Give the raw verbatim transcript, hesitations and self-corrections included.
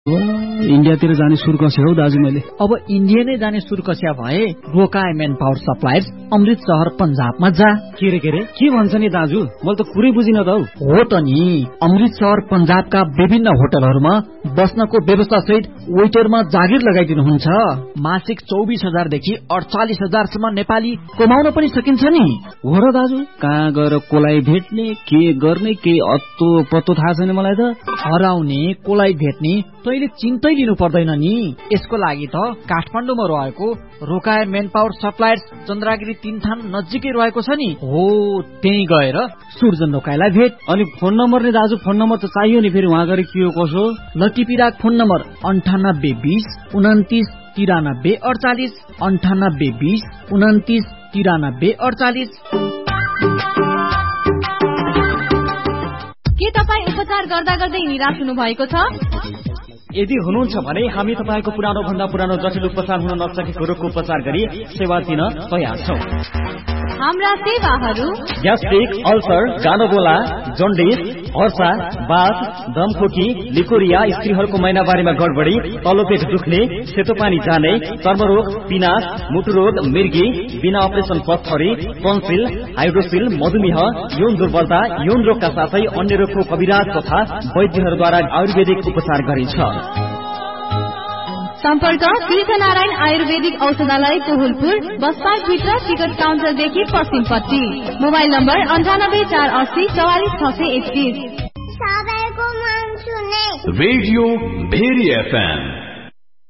इन्डियातिर जाने सुर कस्या हौ दाजु मैले। अब इन्डिया नै जाने सुर कस्या भए रोकाए मेन पावर सप्लायर्स अमृतसर पंजाबमा जा। के रे के रे के भन्छ नि दाजु, मैले त कुरै बुझिन त हौ। हो त नि, अमृतसर पंजाबका विभिन्न होटलहरूमा बस्नको व्यवस्था सहित वेटरमा जागिर लगाइदिनुहुन्छ। मासिक चौबिस हजार देखि अडचालिस हजारसम्म नेपाली कमाउन पनि सकिन्छ नि। हो र दाजु, कहाँ गएर कोलाई भेट्ने, के गर्ने, के अत्तो पत्तो थाहा छैन मलाई त। हराउने कोलाई भेट्ने तैले चिन्तै लिनु पर्दैन नि। यसको लागि त काठमाडौँमा रहेको रोकाए मेन पावर सप्लायर्स चन्द्रगिरी तीन थान नजिकै रहेको छ नि। हो त्यही गएर सुर्जन रोकाएलाई भेट। अनि फोन नम्बर नि दाजु, फोन नम्बर त चाहियो नि, फेरि उहाँ गएर के हो कसो। लटिपिराक फोन नम्बर अन्ठानब्बे बीस उन्तिस तिरानब्बे अडचालिस अन्ठानब्बे बीस उन्तिस तिरानब्बे अडचालिस। के तपाईँ उपचार गर्दा गर्दै निराश हुनु भएको छ? यदि हुनुहुन्छ भने हामी तपाईँको पुरानो भन्दा पुरानो जटिल उपचार हुन नसकेको रोगको उपचार गरी सेवा दिन तयार छौं। हाम्रा सेवाहरू ग्यास्ट्रिक, अल्सर, गानोगोला, जन्डिस, हर्सा, बाथ, दमखोकी, लिकोरिया, स्त्रीहरूको महिनावारीमा गडबडी, तल्लो पेट दुख्ने, सेतो पानी जाने, चर्मरोग, पिनास, मुटुरोग, मिर्गी, बिना अपरेसन पत्थरी, टन्सिल, हाइड्रोसिल, मधुमेह, यौन दुर्बलता, यौन रोगका साथै अन्य रोगको कविराज तथा वैद्यहरूद्वारा आयुर्वेदिक उपचार गरिन्छ। सम्पर्क तीर्थनारायण आयुर्वेदिक औषधालय कोहुलपुर, बसपार्क भित्र टिकट काउन्टरदेखि पश्चिमपट्टि। मोबाइल नम्बर अन्ठानब्बे चार अस्सी चौवालिस छ सय एकतिस। Radio very FM